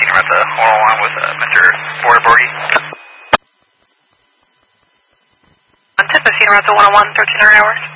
seen him at the 101 with Mr. Borborgi. On tip, I've seen him at the 101, 1300 hours.